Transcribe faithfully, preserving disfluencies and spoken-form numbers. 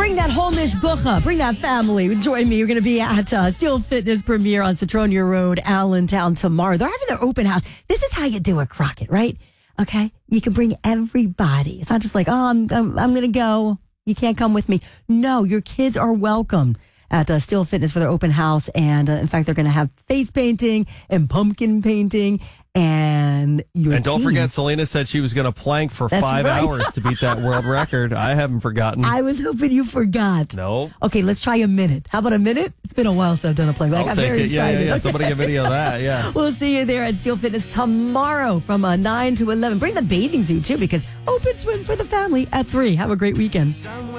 Bring that wholeness bucha. Bring that family. Join me. You're going to be at uh, Steel Fitness Premier on Citronia Road, Allentown tomorrow. They're having their open house. This is how you do it, Crockett, right? Okay? You can bring everybody. It's not just like, oh, I'm, I'm, I'm going to go. You can't come with me. No, your kids are welcome at uh, Steel Fitness for their open house. And uh, in fact, they're going to have face painting and pumpkin painting. And your And don't team. forget, Selena said she was going to plank for That's five right. hours to beat that world record. I haven't forgotten. I was hoping you forgot. No. Okay, let's try a minute. How about a minute? It's been a while since I've done a plank. I I'll got take very it. Yeah, excited. yeah, yeah. Okay. Somebody get video of that. Yeah. We'll see you there at Steel Fitness tomorrow from uh, nine to eleven. Bring the bathing suit, too, because open swim for the family at three. Have a great weekend.